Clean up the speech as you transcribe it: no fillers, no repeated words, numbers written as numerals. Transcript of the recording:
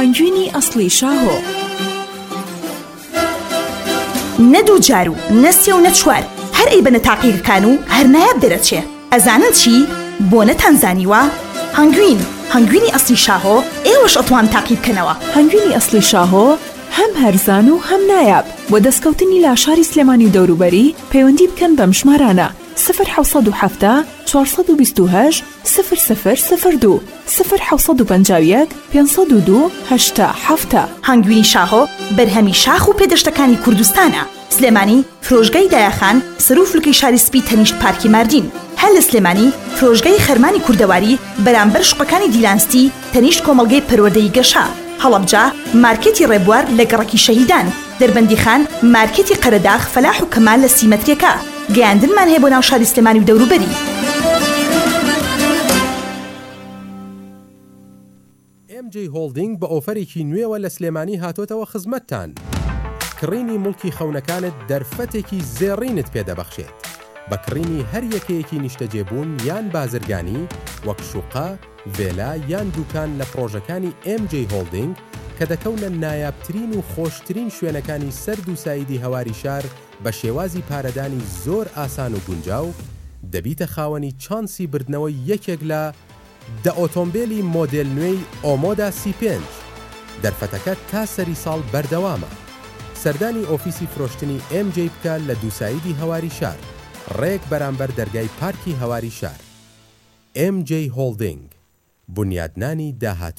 هەنگوینی ئەسڵی شاهۆ. نەدوو جار و نەسێ و نەچوار هەر ئەی بنە تاقیگەکان و هەر نایاب دەرەچێ. ئەزانن چی؟ بۆ نەتانزانیوە؟ هەنگوینی ئەسڵی شاهۆ ئێوەش ئەتوان تاقی بکەنەوە. هەنگوینی ئەسڵی شاهۆ هەم هەرزان و هەم نایاب. بۆ دەستکەوتنی لاشاری سلێمانی و دەوروبەری پەیوەندی بکەن بەم ژمارانە 0770 428 0002 0751 502 8 هەنگوینی شاهۆ بەرهەمی شاخ و پێدەشتەکانی کوردستانە. سلێمانی فرۆژگای دایەخان سەر و فلوکەی شاری سپی تەنیشت پارکی ماردین. هەر لە سلێمانی فرۆژگای خەرمانی کوردەواری بەرامبەر شوقەکانی دیلانستی تەنیشت کۆمەڵگەی پەروەردەی گەشا. هەڵەبجا مارکێتی ڕێبوار لە گەڕەکی شەهیدان. دەربەندیخان مارکێتی قەرەداغ فەلاح و کەمال لە سیمەتریەکە. گەیاندنمان هەیە بۆ ناو شاری سلێمانی و دەوروبەری. MJ هۆڵدینگ بە ئۆفەرێکی نوێوە لە سلێمانی هاتۆتەوە خزمەتتان. کڕینی مڵکی خەونەکانت دەرفەتێکی زێڕینت پێدەبەخشێت. بە کڕینی هەر یەکەیەکی نیشتەجێبوون یان بازرگانی وەک شوقا، ڤێلا یان دوکان لە پرۆژەکانی MJ هۆڵدینگ کە دەکەونە نایابترین و خۆشترین شوێنەکانی سەرد و سایدی هەواری شار بە شێوازی پارەدانی زۆر ئاسان و گونجاو دەبیتە خاوەنی چانسی بردنەوەی یەکێک لە دە ئۆتۆمبیلی مۆدێل نوێی ئۆمۆدا C5. دەرفەتەکە تا سەری ساڵ بەردەوامە. سەردانی ئۆفیسی فرۆشتنی MJ بکە لە دووسایدی هەواری شار ڕێک بەرامبەر دەرگای پارکی هەواری شار. MJ هۆڵدینگ، بنیادنانی داهاتوو.